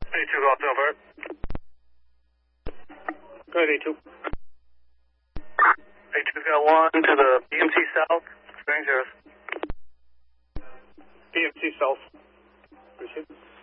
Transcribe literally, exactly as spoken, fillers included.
A two, go up over. Go ahead, A two. A two got one to the B M C south, bearing zeros. B M C south. Appreciate it.